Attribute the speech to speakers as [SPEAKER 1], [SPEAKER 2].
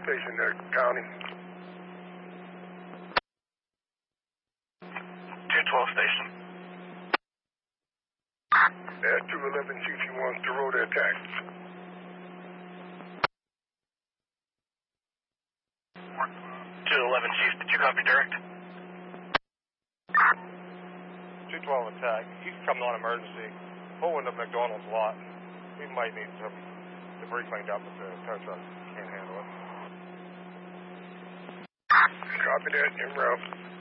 [SPEAKER 1] station there, County.
[SPEAKER 2] 212 station.
[SPEAKER 1] Yeah, 211 Chief, he wants to road attack.
[SPEAKER 2] 211 Chief, did you copy direct?
[SPEAKER 3] 212 attack. He's coming on emergency. Pull into McDonald's lot. We might need some debris cleaned up if the tow truck can't handle it.
[SPEAKER 1] Copy that, en route.